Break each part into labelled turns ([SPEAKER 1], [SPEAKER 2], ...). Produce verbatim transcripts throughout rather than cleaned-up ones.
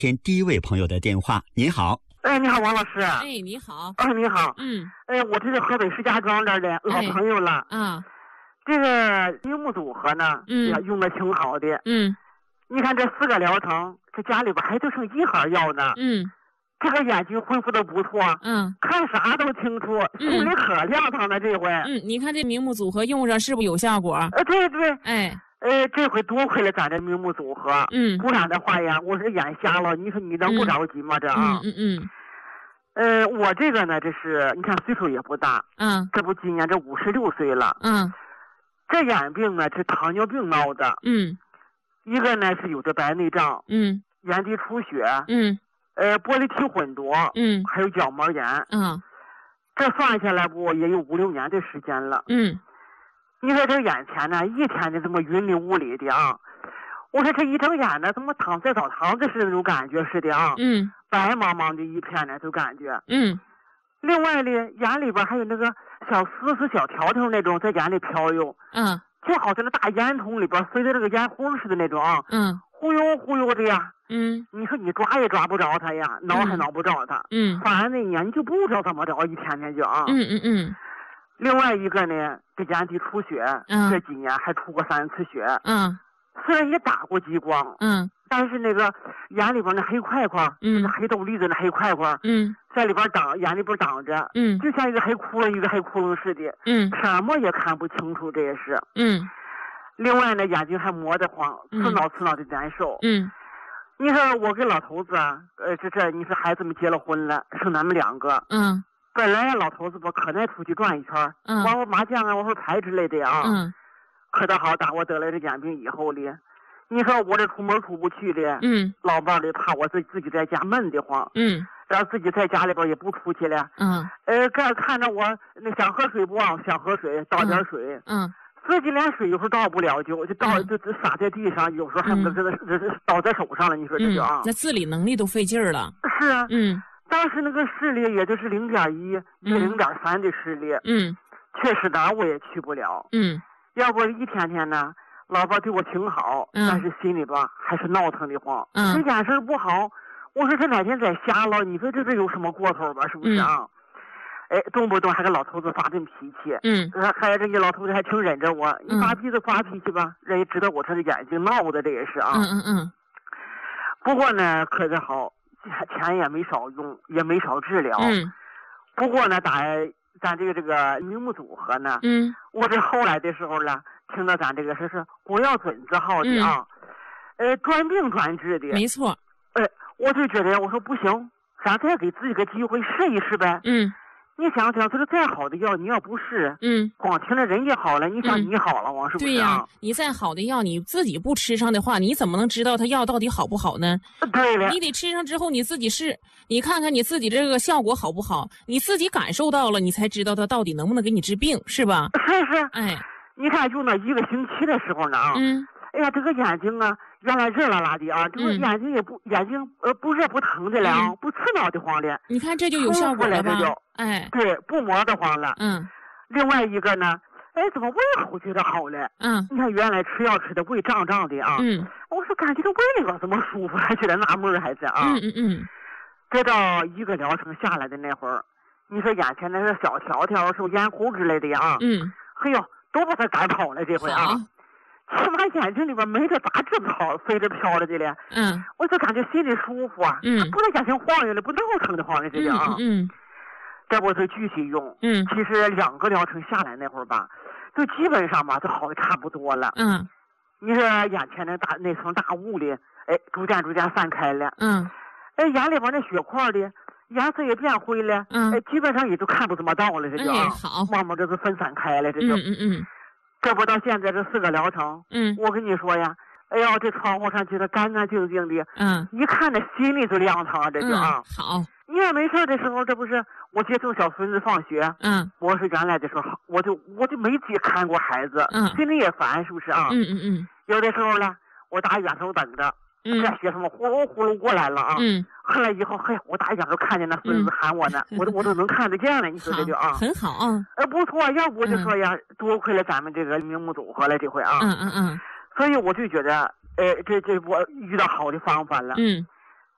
[SPEAKER 1] 天第一位朋友的电话。你好。
[SPEAKER 2] 哎，你好，王老师。
[SPEAKER 3] 哎，你好。
[SPEAKER 2] 哎，你好。
[SPEAKER 3] 嗯。
[SPEAKER 2] 哎，我这是河北石家庄这儿的老朋友了。
[SPEAKER 3] 哎、啊。
[SPEAKER 2] 这个明目组合呢，
[SPEAKER 3] 嗯，
[SPEAKER 2] 用的挺好的。
[SPEAKER 3] 嗯。
[SPEAKER 2] 你看这四个疗程，这家里边还就剩一盒药呢。
[SPEAKER 3] 嗯。
[SPEAKER 2] 这个眼睛恢复的不错。
[SPEAKER 3] 嗯。
[SPEAKER 2] 看啥都清楚，心里可亮堂了这回。
[SPEAKER 3] 嗯，你看这明目组合用上是不是有效果？
[SPEAKER 2] 呃，对对。
[SPEAKER 3] 哎。
[SPEAKER 2] 呃，这回多亏了咱这明目组合。
[SPEAKER 3] 嗯。
[SPEAKER 2] 不然的话呀，我是眼瞎了，你说你能不着急吗？这啊。
[SPEAKER 3] 嗯嗯
[SPEAKER 2] 嗯。呃，我这个呢，这是你看岁数也不大。
[SPEAKER 3] 嗯。
[SPEAKER 2] 这不今年这五十六岁了。
[SPEAKER 3] 嗯。
[SPEAKER 2] 这眼病呢是糖尿病闹的。
[SPEAKER 3] 嗯。
[SPEAKER 2] 一个呢是有着白内障。
[SPEAKER 3] 嗯。
[SPEAKER 2] 眼底出血。
[SPEAKER 3] 嗯。
[SPEAKER 2] 呃，玻璃体混浊。
[SPEAKER 3] 嗯。
[SPEAKER 2] 还有角膜炎。
[SPEAKER 3] 嗯。
[SPEAKER 2] 这算下来不也有五六年的时间了。
[SPEAKER 3] 嗯。
[SPEAKER 2] 你说这眼前呢，一天的这么云里雾里的啊，我说这一睁眼呢，怎么躺在澡堂子似的那种感觉似的啊。
[SPEAKER 3] 嗯。白
[SPEAKER 2] 茫茫的一片呢，就感觉。
[SPEAKER 3] 嗯。
[SPEAKER 2] 另外呢，眼里边还有那个小丝丝、小条条那种在眼里飘悠。
[SPEAKER 3] 嗯。
[SPEAKER 2] 就好像那大烟筒里边随着那个烟灰似的那种啊。
[SPEAKER 3] 嗯。
[SPEAKER 2] 忽悠忽悠的呀。
[SPEAKER 3] 嗯。
[SPEAKER 2] 你说你抓也抓不着它呀，挠还挠不着它。
[SPEAKER 3] 嗯。
[SPEAKER 2] 反正呢，你就不知道怎么着，一天天就啊。
[SPEAKER 3] 嗯嗯嗯。
[SPEAKER 2] 另外一个呢，这眼底出血，
[SPEAKER 3] 嗯，
[SPEAKER 2] 这几年还出过三次血。
[SPEAKER 3] 嗯。
[SPEAKER 2] 虽然也打过激光。
[SPEAKER 3] 嗯。
[SPEAKER 2] 但是那个眼里边那黑块块，
[SPEAKER 3] 嗯，
[SPEAKER 2] 那黑豆粒子那黑块块，
[SPEAKER 3] 嗯，
[SPEAKER 2] 在里边挡眼里边挡着，
[SPEAKER 3] 嗯，
[SPEAKER 2] 就像一个黑窟窿一个黑窟窿似的，
[SPEAKER 3] 嗯，
[SPEAKER 2] 什么也看不清楚，这也是。
[SPEAKER 3] 嗯。
[SPEAKER 2] 另外呢，眼睛还磨得慌，刺挠刺挠的难受。
[SPEAKER 3] 嗯。
[SPEAKER 2] 你说我跟老头子啊，呃，这这，你说孩子们结了婚了，剩咱们两个。
[SPEAKER 3] 嗯。
[SPEAKER 2] 本来老头子不可爱出去转一圈，
[SPEAKER 3] 嗯，
[SPEAKER 2] 玩玩麻将啊，玩玩牌之类的啊。
[SPEAKER 3] 嗯。
[SPEAKER 2] 可倒好，打我得了这眼病以后的，你说我这出门出不去的，
[SPEAKER 3] 嗯，
[SPEAKER 2] 老伴儿的怕我自己自己在家闷得慌，
[SPEAKER 3] 嗯，
[SPEAKER 2] 然后自己在家里边也不出去了，
[SPEAKER 3] 嗯，
[SPEAKER 2] 呃，这看着我那想喝水不啊，想喝水倒点水，
[SPEAKER 3] 嗯，
[SPEAKER 2] 自己连水有时候倒不了就就倒、嗯、就就洒在地上，有时候还不这这这倒在手上了，你说这就啊，
[SPEAKER 3] 那、嗯、自理能力都费劲儿了。
[SPEAKER 2] 是啊，
[SPEAKER 3] 嗯，
[SPEAKER 2] 当时那个视力也就是零点一、零点三的视力，
[SPEAKER 3] 嗯，
[SPEAKER 2] 确实哪我也去不了，
[SPEAKER 3] 嗯，
[SPEAKER 2] 要不一天天呢。老伴对我挺好，
[SPEAKER 3] 嗯、
[SPEAKER 2] 但是心里边还是闹腾的慌。
[SPEAKER 3] 嗯，
[SPEAKER 2] 这眼神不好，我说这哪天再瞎了，你说这这有什么过头吧？是不是啊？嗯、哎，动不动还跟老头子发这脾气。
[SPEAKER 3] 嗯，
[SPEAKER 2] 还人家老头子还挺忍着我，你发脾气发脾气吧，人也知道我这是眼睛闹的，这也是啊。
[SPEAKER 3] 嗯嗯嗯。
[SPEAKER 2] 不过呢，可是好，钱也没少用，也没少治疗。
[SPEAKER 3] 嗯。
[SPEAKER 2] 不过呢，打咱这个这个明目组合呢，
[SPEAKER 3] 嗯，
[SPEAKER 2] 我这后来的时候呢。听到咱这个说是不要准字号的啊，嗯、呃，专病专治的，
[SPEAKER 3] 没错。
[SPEAKER 2] 呃，我就觉得我说不行，咱再给自己个机会试一试呗。
[SPEAKER 3] 嗯，
[SPEAKER 2] 你想想，这个再好的药，你要不试，
[SPEAKER 3] 嗯，
[SPEAKER 2] 光听着人家好了，你想你好了，王、嗯、是不是、啊？
[SPEAKER 3] 对呀，你再好的药，你自己不吃上的话，你怎么能知道它药到底好不好呢？
[SPEAKER 2] 对了，
[SPEAKER 3] 你得吃上之后你自己试，你看看你自己这个效果好不好，你自己感受到了，你才知道它到底能不能给你治病，是吧？
[SPEAKER 2] 是是，
[SPEAKER 3] 哎。
[SPEAKER 2] 你看，用了一个星期的时候呢啊，
[SPEAKER 3] 嗯，
[SPEAKER 2] 哎呀，这个眼睛啊，原来热辣辣的啊，这个眼睛也不、嗯、眼睛呃不热不疼的了啊，
[SPEAKER 3] 嗯、
[SPEAKER 2] 不刺挠的慌的。
[SPEAKER 3] 你看这就有效果了吧？哎，
[SPEAKER 2] 对，不磨得慌了。
[SPEAKER 3] 嗯，
[SPEAKER 2] 另外一个呢，哎，怎么胃口觉得好了？
[SPEAKER 3] 嗯，
[SPEAKER 2] 你看原来吃药吃的胃胀胀的啊，
[SPEAKER 3] 嗯，
[SPEAKER 2] 我说感觉这胃里边怎么舒服，还觉得纳闷还是啊。
[SPEAKER 3] 嗯嗯嗯。
[SPEAKER 2] 这到一个疗程下来的那会儿，你说眼前那个小条条、是烟壶之类的啊，
[SPEAKER 3] 嗯，
[SPEAKER 2] 嘿呦。都把他赶跑了，这回啊，起码眼睛里边没这咋治不好，飞着飘着的了。
[SPEAKER 3] 嗯，
[SPEAKER 2] 我就感觉心里舒服啊。
[SPEAKER 3] 嗯，
[SPEAKER 2] 不能眼睛晃悠了，不闹腾的慌的这个啊。
[SPEAKER 3] 嗯，
[SPEAKER 2] 这不是继续用。
[SPEAKER 3] 嗯，
[SPEAKER 2] 其实两个疗程下来那会儿吧，就基本上吧，就好的差不多了。
[SPEAKER 3] 嗯，
[SPEAKER 2] 你说眼前那大那层大雾里，哎，逐渐逐渐散开了。
[SPEAKER 3] 嗯，
[SPEAKER 2] 哎，眼里边那血块的。颜色也变灰了，
[SPEAKER 3] 嗯，
[SPEAKER 2] 哎，基本上也就看不怎么到了，这就啊，
[SPEAKER 3] 哎、好，
[SPEAKER 2] 慢慢这就分散开了，这就，
[SPEAKER 3] 嗯嗯嗯，
[SPEAKER 2] 这不到现在这四个疗程，
[SPEAKER 3] 嗯，
[SPEAKER 2] 我跟你说呀，哎呀，这窗户上觉得干干净净的，
[SPEAKER 3] 嗯，
[SPEAKER 2] 一看那心里就亮堂，这就啊，
[SPEAKER 3] 嗯、好，
[SPEAKER 2] 你也没事的时候，这不是我接送小孙子放学，
[SPEAKER 3] 嗯，
[SPEAKER 2] 我是原来的时候，我就我就没去看过孩子，
[SPEAKER 3] 嗯，
[SPEAKER 2] 心里也烦，是不是啊？
[SPEAKER 3] 嗯嗯嗯，
[SPEAKER 2] 有的时候呢，我打远处等着。
[SPEAKER 3] 嗯，
[SPEAKER 2] 这学生们呼噜呼噜过来了啊！
[SPEAKER 3] 嗯，
[SPEAKER 2] 后来以后，嘿，我打远处看见那孙子喊我呢，
[SPEAKER 3] 嗯、
[SPEAKER 2] 我都我都能看得见了。你说这就啊，
[SPEAKER 3] 很好啊。
[SPEAKER 2] 呃，不错，要不就说呀，嗯、多亏了咱们这个明目组合了这回啊。
[SPEAKER 3] 嗯嗯嗯。
[SPEAKER 2] 所以我就觉得，呃，这这我遇到好的方法了。
[SPEAKER 3] 嗯。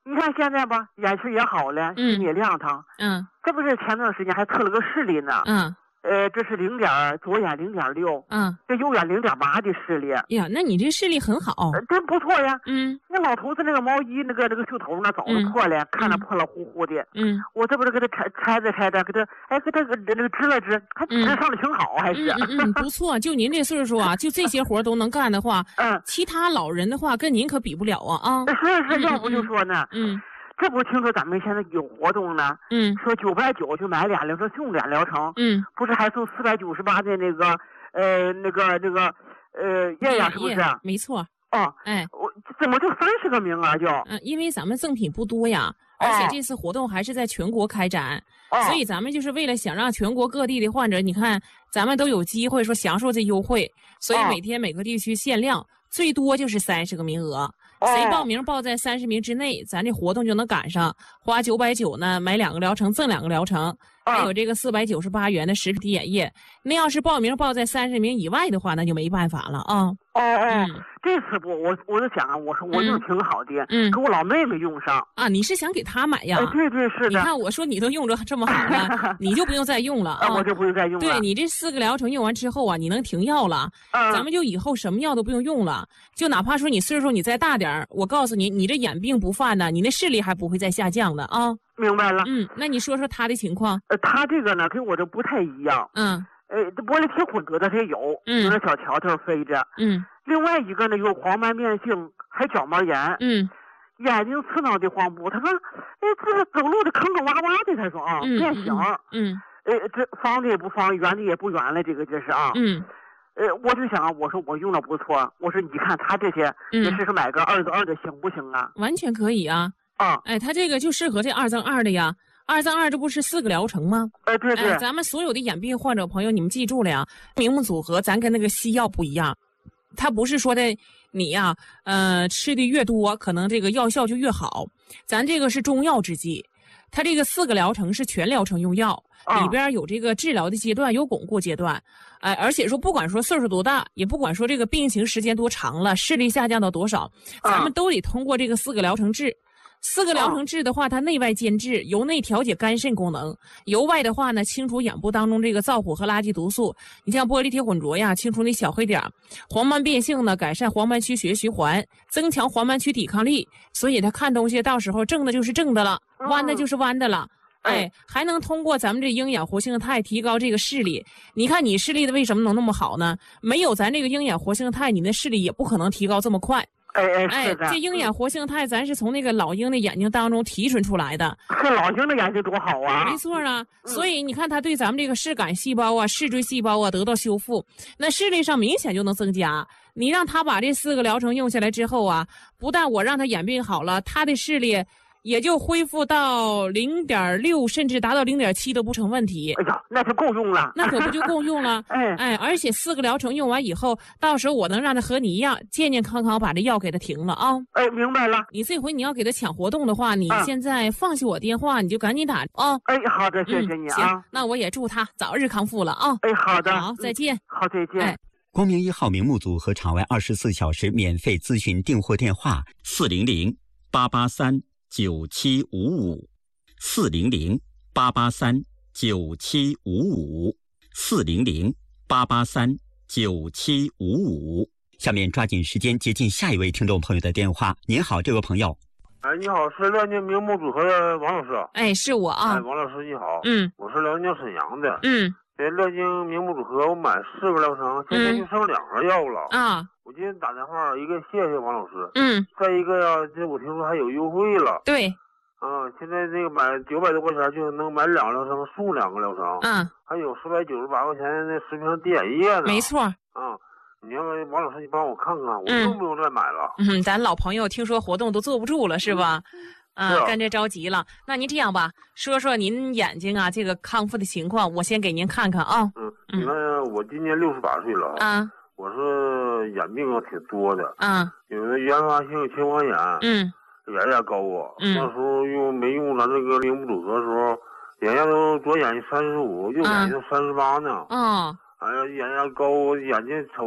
[SPEAKER 2] 你看现在吧，眼球也好了，
[SPEAKER 3] 嗯
[SPEAKER 2] 心也亮堂。
[SPEAKER 3] 嗯
[SPEAKER 2] 这不是前段时间还测了个视力呢？
[SPEAKER 3] 嗯
[SPEAKER 2] 呃，这是零点，左眼零点六，
[SPEAKER 3] 嗯，
[SPEAKER 2] 这右眼零点八的视力，
[SPEAKER 3] 呀，那你这视力很好。
[SPEAKER 2] 呃，真不错呀。
[SPEAKER 3] 嗯
[SPEAKER 2] 那老头子那个毛衣那个那个袖头呢，早就破了，看着破了乎乎的。
[SPEAKER 3] 嗯
[SPEAKER 2] 我这不是给他拆拆着拆着，给他哎给他给那个支了支，还支上的挺好，还是。
[SPEAKER 3] 嗯嗯嗯，不错。就您这岁数啊，就这些活都能干的话，
[SPEAKER 2] 嗯，
[SPEAKER 3] 其他老人的话跟您可比不了啊啊。
[SPEAKER 2] 是是，要不就说呢，
[SPEAKER 3] 嗯。
[SPEAKER 2] 这不听说咱们现在有活动呢？
[SPEAKER 3] 嗯，
[SPEAKER 2] 说九百九就买俩疗程，送俩疗程。
[SPEAKER 3] 嗯，
[SPEAKER 2] 不是还送四百九十八的那个呃那个那个呃液呀，是不是？
[SPEAKER 3] 没错。
[SPEAKER 2] 哦，
[SPEAKER 3] 哎，
[SPEAKER 2] 我怎么就三十个名额就？
[SPEAKER 3] 嗯，因为咱们赠品不多呀，而且这次活动还是在全国开展，
[SPEAKER 2] 哦、
[SPEAKER 3] 所以咱们就是为了想让全国各地的患者，你看咱们都有机会说享受这优惠，所以每天每个地区限量，哦、最多就是三十个名额。谁报名报在三十名之内，咱这活动就能赶上，花九百九呢买两个疗程赠两个疗程，还有这个四百九十八元的实体眼液。那要是报名报在三十名以外的话，那就没办法了啊。
[SPEAKER 2] 哦哦，这次不，我我就想啊，我说我用挺好的，
[SPEAKER 3] 嗯，
[SPEAKER 2] 给我老妹妹用上
[SPEAKER 3] 啊。你是想给她买呀？
[SPEAKER 2] 哎，对对是的。
[SPEAKER 3] 你看我说你都用着这么好了，你就不用再用了啊。
[SPEAKER 2] 我就不用再用了。
[SPEAKER 3] 对你这四个疗程用完之后啊，你能停药了，
[SPEAKER 2] 嗯，
[SPEAKER 3] 咱们就以后什么药都不用用了。就哪怕说你岁数你再大点儿，我告诉你，你这眼病不犯呢，你那视力还不会再下降的啊。
[SPEAKER 2] 明白了。
[SPEAKER 3] 嗯，那你说说他的情况？
[SPEAKER 2] 呃，他这个呢跟我这不太一样。
[SPEAKER 3] 嗯。
[SPEAKER 2] 呃，这玻璃体混合的他也有，
[SPEAKER 3] 嗯，
[SPEAKER 2] 有点小条条飞着。
[SPEAKER 3] 嗯。
[SPEAKER 2] 另外一个呢有黄斑变性，还角膜炎。
[SPEAKER 3] 嗯。
[SPEAKER 2] 眼睛刺挠的慌不？他说，哎，这是走路的坑坑洼洼的。他说啊，
[SPEAKER 3] 嗯、
[SPEAKER 2] 变形。
[SPEAKER 3] 嗯。
[SPEAKER 2] 呃，这方的也不方，圆的也不圆了，这个就是啊。
[SPEAKER 3] 嗯。
[SPEAKER 2] 呃，我就想啊，我说我用的不错，我说你看他这些，
[SPEAKER 3] 嗯，
[SPEAKER 2] 也试试买个二赠二的行不行啊？
[SPEAKER 3] 完全可以啊。
[SPEAKER 2] 啊，
[SPEAKER 3] 哎，他这个就适合这二赠二的呀。二赠二，这不是四个疗程吗？
[SPEAKER 2] 哎，对对、
[SPEAKER 3] 哎，咱们所有的眼病患者朋友，你们记住了呀，明目组合，咱跟那个西药不一样，它不是说的你呀，呃，吃的越多，可能这个药效就越好。咱这个是中药制剂，它这个四个疗程是全疗程用药，
[SPEAKER 2] 啊、
[SPEAKER 3] 里边有这个治疗的阶段，有巩固阶段，哎、呃，而且说不管说岁数多大，也不管说这个病情时间多长了，视力下降到多少，咱们都得通过这个四个疗程治。四个疗程治的话，它内外兼治，由内调节肝肾功能，由外的话呢，清除眼部当中这个燥火和垃圾毒素。你像玻璃体混浊呀，清除那小黑点；黄斑变性呢，改善黄斑区血液循环，增强黄斑区抵抗力。所以他看东西到时候正的就是正的了，弯的就是弯的了。哎，还能通过咱们这鹰眼活性肽提高这个视力。你看你视力的为什么能那么好呢？没有咱这个鹰眼活性肽，你的视力也不可能提高这么快。
[SPEAKER 2] 哎哎，
[SPEAKER 3] 哎，这鹰眼活性肽咱是从那个老鹰的眼睛当中提纯出来的。
[SPEAKER 2] 这老鹰的眼睛多好啊！
[SPEAKER 3] 没错啊，所以你看它对咱们这个视杆细胞啊、视锥细胞啊得到修复，那视力上明显就能增加。你让他把这四个疗程用下来之后啊，不但我让他眼病好了，他的视力也就恢复到零点六，甚至达到零点七都不成问题。
[SPEAKER 2] 哎呀，那就够用了，
[SPEAKER 3] 那可不就够用了？
[SPEAKER 2] 哎
[SPEAKER 3] 哎，而且四个疗程用完以后，到时候我能让他和你一样健健康康把这药给他停了啊！
[SPEAKER 2] 哎，明白了。
[SPEAKER 3] 你这回你要给他抢活动的话，你现在放下我电话，你就赶紧打啊！
[SPEAKER 2] 哎，好的，谢谢你啊。
[SPEAKER 3] 嗯、行，那我也祝他早日康复了啊！
[SPEAKER 2] 哎，好的，
[SPEAKER 3] 好，再见。
[SPEAKER 2] 嗯、好，再见。
[SPEAKER 3] 哎，
[SPEAKER 1] 光明一号明目组和场外二十四小时免费咨询订货电话：四零零八八三。九七五五四零零八八三九七五五四零零八八三九七五五。下面抓紧时间接近下一位听众朋友的电话。您好，这位朋友。
[SPEAKER 4] 哎，你好，是辽宁明目组合的王老师。
[SPEAKER 3] 哎，是我啊。
[SPEAKER 4] 哎，王老师你好。
[SPEAKER 3] 嗯，
[SPEAKER 4] 我是辽宁沈阳的。
[SPEAKER 3] 嗯，
[SPEAKER 4] 在辽宁明目组合，我买四个疗程，现在就剩两盒药了。
[SPEAKER 3] 啊。
[SPEAKER 4] 我今天打电话，一个谢谢王老师。
[SPEAKER 3] 嗯。
[SPEAKER 4] 再一个呀，这我听说还有优惠了。
[SPEAKER 3] 对。
[SPEAKER 4] 嗯，现在这个买九百多块钱就能买两个疗程，送两个疗程。
[SPEAKER 3] 嗯。
[SPEAKER 4] 还有四百九十八块钱的十瓶滴眼液呢。
[SPEAKER 3] 没错。
[SPEAKER 4] 嗯。你要王老师，你帮我看看，我用不用再买了？
[SPEAKER 3] 嗯，咱老朋友听说活动都坐不住了，是吧？嗯，
[SPEAKER 4] 啊、
[SPEAKER 3] 跟着着急了。那您这样吧，说说您眼睛啊这个康复的情况，我先给您看看啊。
[SPEAKER 4] 嗯，你看我今年六十八岁了
[SPEAKER 3] 啊，
[SPEAKER 4] 我是眼病啊挺多的。
[SPEAKER 3] 啊，
[SPEAKER 4] 有的原发性青光眼。
[SPEAKER 3] 嗯。
[SPEAKER 4] 眼压高啊。
[SPEAKER 3] 嗯。
[SPEAKER 4] 那时候用没用咱这个明目组合的时候，眼压都左眼睛三十五，右眼睛三十八呢。
[SPEAKER 3] 嗯。
[SPEAKER 4] 哎呀，眼压高，眼睛瞅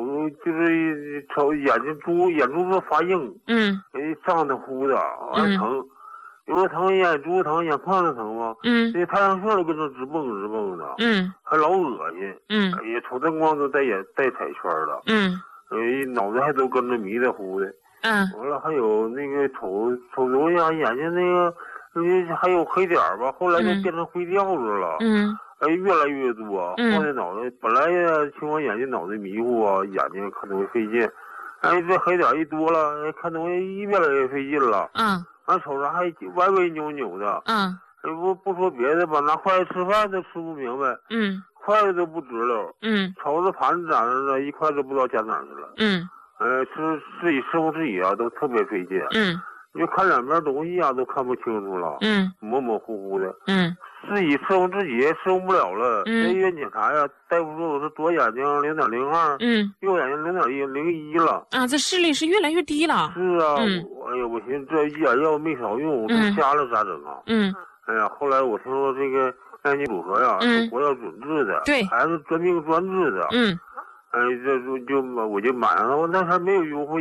[SPEAKER 4] 就是瞅眼睛珠眼珠子发硬，
[SPEAKER 3] 嗯，
[SPEAKER 4] 哎胀的呼的，还疼。 有的疼眼珠子疼，眼眶子疼吗？
[SPEAKER 3] 嗯，
[SPEAKER 4] 这太阳穴都跟着直蹦直蹦的，
[SPEAKER 3] 嗯，
[SPEAKER 4] 还老恶心，
[SPEAKER 3] 嗯，
[SPEAKER 4] 哎呀，瞅灯光都带眼带彩圈了，
[SPEAKER 3] 嗯，
[SPEAKER 4] 哎，脑子还都跟着迷的糊的，
[SPEAKER 3] 嗯，
[SPEAKER 4] 完了还有那个瞅瞅东西啊，眼睛那个，呃，还有黑点儿吧，后来就变成灰吊子了，
[SPEAKER 3] 嗯，
[SPEAKER 4] 哎，越来越多，
[SPEAKER 3] 嗯
[SPEAKER 4] 晃的脑袋，本来呀，青光眼睛脑袋迷糊啊，眼睛看东西费劲，哎，这黑点儿一多了，哎看东西越来越费劲了，
[SPEAKER 3] 嗯，
[SPEAKER 4] 完瞅着还歪歪扭扭的，
[SPEAKER 3] 嗯，
[SPEAKER 4] 哎，不不说别的吧，拿筷子吃饭都吃不明白，
[SPEAKER 3] 嗯，
[SPEAKER 4] 筷子都不直溜，
[SPEAKER 3] 嗯，
[SPEAKER 4] 瞅着盘子咋着了，一筷子不知道夹哪儿去了，
[SPEAKER 3] 嗯，
[SPEAKER 4] 呃，吃自己吃不自己啊，都特别费劲，
[SPEAKER 3] 嗯，
[SPEAKER 4] 你就看两边东西啊，都看不清楚了，
[SPEAKER 3] 嗯，
[SPEAKER 4] 模模糊糊的，
[SPEAKER 3] 嗯，
[SPEAKER 4] 自己伺候自己伺候不了了，
[SPEAKER 3] 嗯
[SPEAKER 4] 在医院检查呀，大夫说我是左眼睛零点零二，
[SPEAKER 3] 嗯，
[SPEAKER 4] 右眼睛零点一零一了。
[SPEAKER 3] 啊，这视力是越来越低了。
[SPEAKER 4] 是啊，
[SPEAKER 3] 嗯
[SPEAKER 4] 我哎呀，我寻思这一点药没少用，都
[SPEAKER 3] 嗯
[SPEAKER 4] 瞎了咋整啊？
[SPEAKER 3] 嗯
[SPEAKER 4] 哎呀，后来我听说这个氨基组合呀，
[SPEAKER 3] 嗯
[SPEAKER 4] 是国药准治的，
[SPEAKER 3] 对
[SPEAKER 4] 还是专病专治的，
[SPEAKER 3] 嗯。
[SPEAKER 4] 哎，这就就我就买上了，我那还没有优惠。